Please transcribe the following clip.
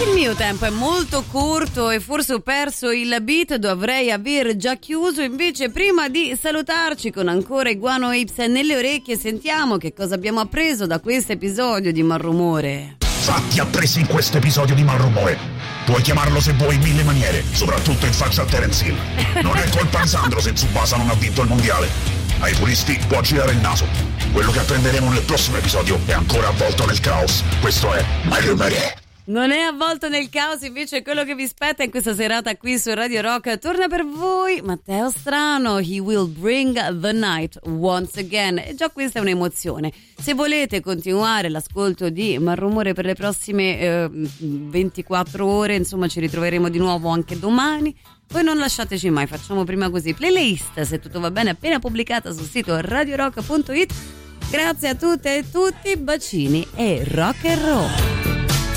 Il mio tempo è molto corto e forse ho perso il beat, dovrei aver già chiuso. Invece prima di salutarci con ancora i Guano Apes nelle orecchie, sentiamo che cosa abbiamo appreso da questo episodio di Malrumore. Fatti appresi in questo episodio di Malrumore. Puoi chiamarlo se vuoi in 1000 maniere, soprattutto in faccia a Terence Hill. Non è colpa di Sandro se Tsubasa non ha vinto il mondiale. Ai puristi può girare il naso. Quello che apprenderemo nel prossimo episodio è ancora avvolto nel caos. Questo è Malrumore. Non è avvolto nel caos, invece quello che vi spetta in questa serata qui su Radio Rock. Torna per voi Matteo Strano, He Will Bring the Night Once Again. E già questa è un'emozione. Se volete continuare l'ascolto di Malrumore per le prossime 24 ore, insomma ci ritroveremo di nuovo anche domani. Poi non lasciateci mai, facciamo prima così. Playlist, se tutto va bene, appena pubblicata sul sito radiorock.it. Grazie a tutte e tutti, bacini e rock and roll.